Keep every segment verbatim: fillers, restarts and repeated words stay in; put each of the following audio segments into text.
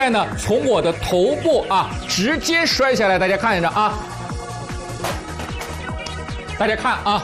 在呢，从我的头部啊直接摔下来，大家看着啊，大家看啊，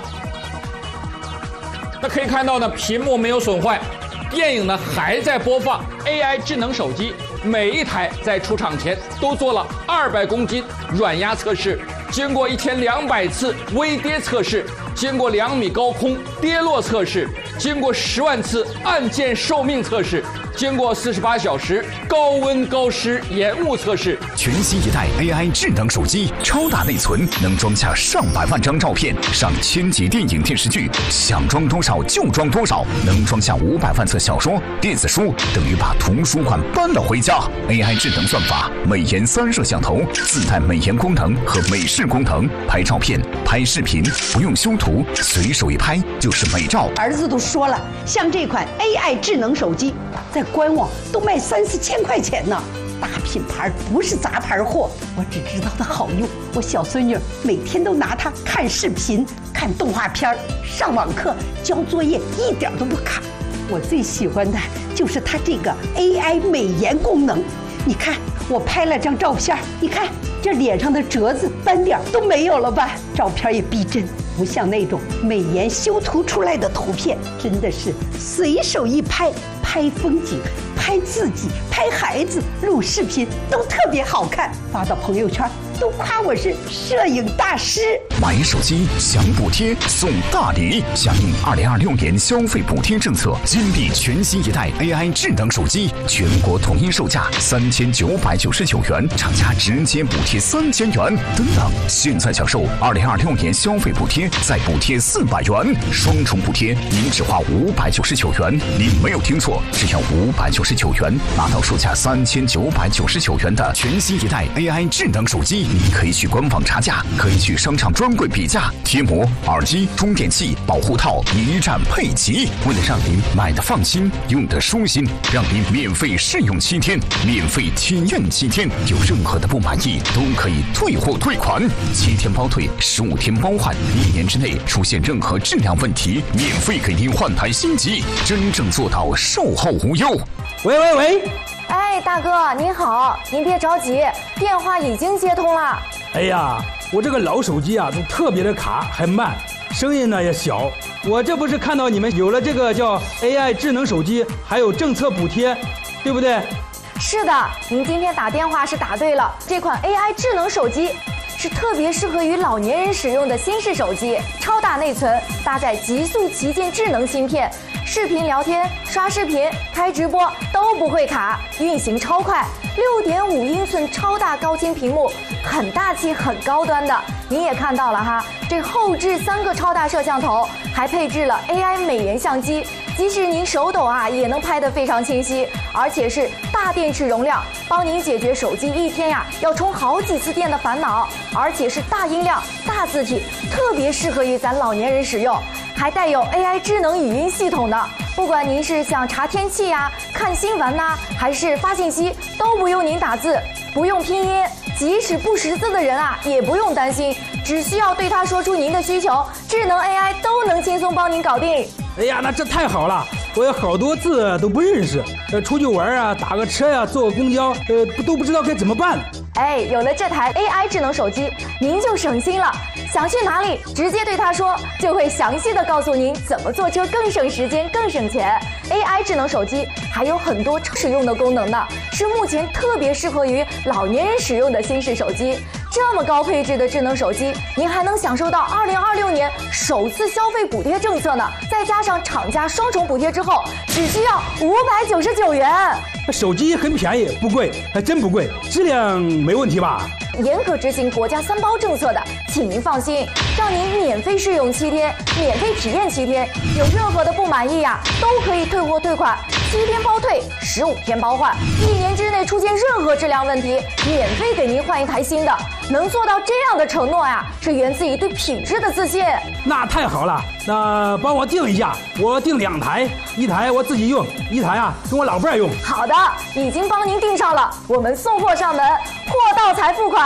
那可以看到呢，屏幕没有损坏，电影呢还在播放。A I 智能手机每一台在出厂前都做了二百公斤软压测试，经过一千两百次微跌测试，经过两米高空跌落测试，经过十万次按键寿命测试，经过四十八小时高温高湿延误测试。 全新一代 A I 智能手机，超大内存，能装下上百万张照片，上千集电影电视剧，想装多少就装多少，能装下五百万册小说、电子书，等于把图书馆搬了回家。A I 智能算法，美颜三摄像头，自带美颜功能和美视功能，拍照片、拍视频不用修图，随手一拍就是美照。 儿子都说了，像这款 A I 智能手机，在官网都卖三四千块钱呢。大品牌不是杂牌货，我只知道它好用。我小孙女每天都拿它看视频、看动画片、上网课、交作业，一点都不卡。我最喜欢的就是它这个 A I 美颜功能。你看，我拍了张照片，你看这脸上的褶子、斑点都没有了吧？照片也逼真，不像那种美颜修图出来的图片，真的是随手一拍，拍风景、拍自己、拍孩子、录视频都特别好看，发到朋友圈都夸我是摄影大师。 买手机享补贴送大礼，响应二零二六年消费补贴政策，金币全新一代 A I 智能手机，全国统一售价三千九百九十九元，厂家直接补贴三千元。等等，现在享受二零二六年消费补贴，再补贴四百元，双重补贴，您只花五百九十九元。您没有听错，只要五百九十九元，拿到售价三千九百九十九元的全新一代 A I 智能手机。你可以去官网查价，可以去商场专柜比价，贴膜、耳机、充电器、保护套一站配齐。为了让您买的放心，用的舒心，让您免费试用七天，免费体验七天，有任何的不满意都可以退货退款，七天包退，十五天包换，一年之内出现任何质量问题，免费给您换台新机，真正做到售后无忧。 喂喂喂！ 哎，大哥您好，您别着急，电话已经接通了。 哎呀，我这个老手机啊，都特别的卡，还慢，声音呢也小。我这不是看到你们有了这个叫 A I 智能手机，还有政策补贴，对不对？ 是的，您今天打电话是打对了，这款 A I 智能手机是特别适合于老年人使用的新式手机，超大内存，搭载极速旗舰智能芯片。视频聊天、刷视频、开直播都不会卡，运行超快，六点五英寸超大高清屏幕，很大气、很高端的。您也看到了哈，这后置三个超大摄像头，还配置了 A I 美颜相机，即使您手抖啊，也能拍得非常清晰，而且是大电池容量，帮您解决手机一天呀要充好几次电的烦恼，而且是大音量、大字体，特别适合于咱老年人使用。还带有 A I 智能语音系统的，不管您是想查天气呀、看新闻呐，还是发信息，都不用您打字，不用拼音，即使不识字的人啊，也不用担心，只需要对他说出您的需求，智能 A I 都能轻松帮您搞定。 哎呀，那这太好了！我有好多字都不认识，呃，出去玩啊，打个车呀、啊，坐个公交，呃，都不知道该怎么办。 哎，有了这台 A I 智能手机，您就省心了。想去哪里，直接对他说，就会详细的告诉您怎么坐车更省时间、更省钱。A I 智能手机还有很多实用的功能呢，是目前特别适合于老年人使用的新式手机。这么高配置的智能手机，您还能享受到二零二六年首次消费补贴政策呢，再加上厂家双重补贴之后，只需要五百九十九元。 手机很便宜，不贵，还真不贵，质量没问题吧？ 严格执行国家三包政策的，请您放心，让您免费试用七天，免费体验七天，有任何的不满意呀、啊，都可以退货退款，七天包退，十五天包换，一年之内出现任何质量问题，免费给您换一台新的。能做到这样的承诺呀，是源自于对品质的自信。 那太好了，那帮我订一下，我订两台，一台我自己用，一台啊跟我老伴儿用。 好的，已经帮您订上了，我们送货上门，货到才付款。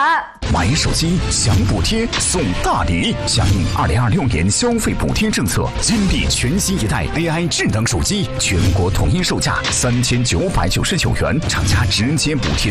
买手机享补贴送大礼，响应二零二六年消费补贴政策，金币全新一代 A I 智能手机全国统一售价三千九百九十九元，厂家直接补贴